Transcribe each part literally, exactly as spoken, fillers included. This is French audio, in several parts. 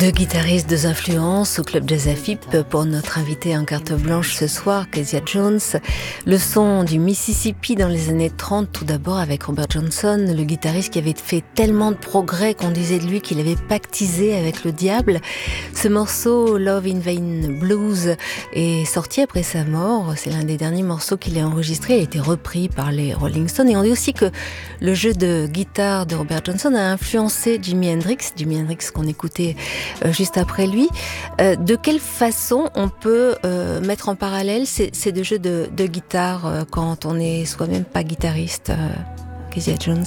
Deux guitaristes, deux influences au Club Jazz Afip pour notre invité en carte blanche ce soir, Kezia Jones. Le son du Mississippi dans les années trente, tout d'abord avec Robert Johnson, le guitariste qui avait fait tellement de progrès qu'on disait de lui qu'il avait pactisé avec le diable. Ce morceau, Love in Vain Blues, est sorti après sa mort. C'est l'un des derniers morceaux qu'il a enregistré. Il a été repris par les Rolling Stones. Et on dit aussi que le jeu de guitare de Robert Johnson a influencé Jimi Hendrix. Jimi Hendrix qu'on écoutait Euh, juste après lui. Euh, de quelle façon on peut euh, mettre en parallèle ces, ces deux jeux de, de guitare euh, quand on n'est soi-même pas guitariste, euh, Kezia Jones?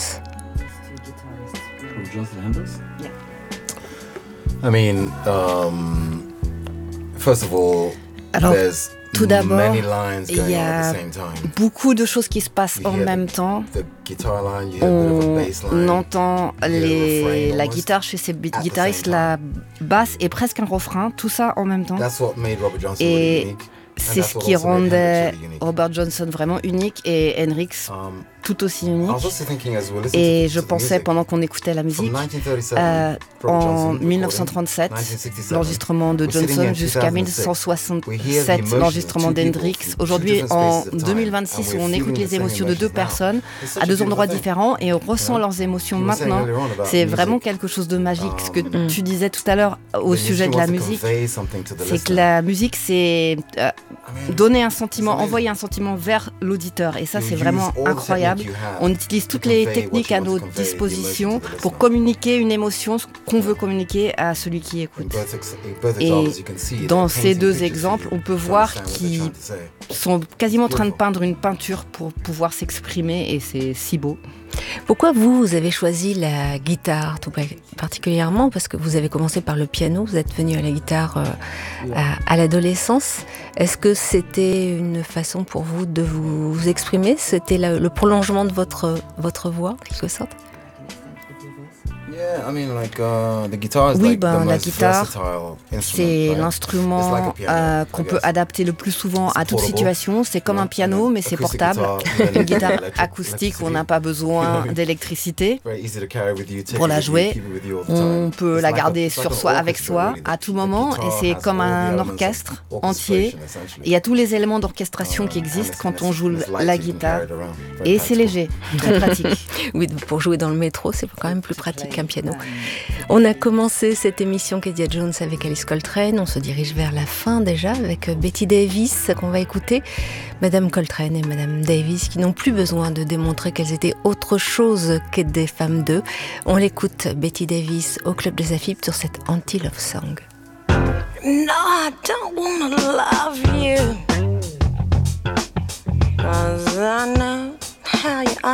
I mean, um, first of all, Alors, there's tout d'abord, many lines il going y on at a the same time. beaucoup de choses qui se passent You en hear même the- temps. The guitar line, you hear a bit of a On, bass on line. entend hear the les, refrain la almost guitare chez ces bi- at the guitaristes, same la basse et presque un refrain, tout ça en même temps. That's what made Robert Johnson Et really unique. And C'est that's ce what qui also made Hendrix rendait really unique. Robert Johnson vraiment unique et Hendrix Um, tout aussi I unique. was also thinking as we listened Et to, je to the pensais music, pendant qu'on écoutait la from musique, nineteen thirty-seven, euh, Robert Johnson en recording, mille neuf cent trente-sept, nineteen sixty-seven, l'enregistrement de we're sitting Johnson here in jusqu'à two thousand six. mille neuf cent We hear the soixante-sept, emotions l'enregistrement of two people d'Hendrix. from two Aujourd'hui, different en spaces of time, deux mille and vingt-six, we're on feeling écoute the les same émotions de deux emotions now. personnes It's such à a deux endroits beautiful thing. différents et on ressent Yeah. leurs émotions You were saying maintenant. earlier on about C'est music. vraiment quelque chose de magique. Ce que Um, tu disais tout à l'heure au The sujet musician de la wants to musique, convey something to the c'est que listener. la musique, c'est euh, I mean, donner un sentiment, amazing. envoyer un sentiment vers l'auditeur. Et ça, you c'est use vraiment all the incroyable. technique you have On utilise toutes to les convey techniques what à you want nos to convey, the dispositions emotion to the pour listener. communiquer une émotion qu'on veut communiquer à celui qui In écoute. both ex- in both Et examples, you can see dans they're ces painting deux pictures exemples, for you on peut to voir understand what they're qu'ils trying to say. sont quasiment en train de Beautiful. peindre une peinture pour pouvoir s'exprimer et c'est si beau. Pourquoi vous, vous avez choisi la guitare tout particulièrement? Parce que vous avez commencé par le piano, vous êtes venu à la guitare euh, à, à l'adolescence. Est-ce que c'était une façon pour vous de vous, vous exprimer? C'était la- le prolongement de votre, votre voix, en quelque sorte? Yeah, I mean, like, uh, the guitar is Oui, like ben, the la most guitare, versatile instrument, C'est right? l'instrument It's like a piano, euh, I qu'on guess. peut adapter le plus souvent It's à toute portable, situation. C'est comme you un know, piano, and mais c'est acoustic portable. guitar, you don't Une need guitare electric- acoustique, on n'a electricity. pas besoin d'électricité. Very easy to carry with you, take Pour it la with you, jouer. keep it with you all the On time. peut It's la like a- garder it's like sur an soi, avec orchestra, soi, really. à tout The moment. guitar Et c'est has comme all the un elements of orchestre entier. orchestration, essentially. Il y a tous les éléments d'orchestration qui Um, and existent it's- quand and on it's- joue it's light, la you can guitare. carry it around. Very Et c'est practical. léger, très pratique. Oui, pour jouer dans le métro, c'est quand même plus pratique qu'un piano. On a commencé cette émission Kezia Jones avec Alice Coltrane. On se dirige vers la fin déjà avec Betty Davis qu'on va écouter. Madame Coltrane et Madame Davis qui n'ont plus besoin de démontrer qu'elles étaient autre chose que des femmes d'eux. On l'écoute, Betty Davis au Club des Afip sur cette anti-love song. No, I don't wanna love you.